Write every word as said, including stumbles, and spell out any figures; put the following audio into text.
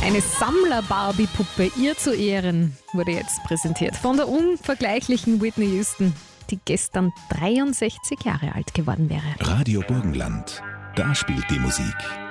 Eine Sammler-Barbie-Puppe, ihr zu Ehren, wurde jetzt präsentiert von der unvergleichlichen Whitney Houston, die gestern dreiundsechzig Jahre alt geworden wäre. Radio Burgenland, da spielt die Musik.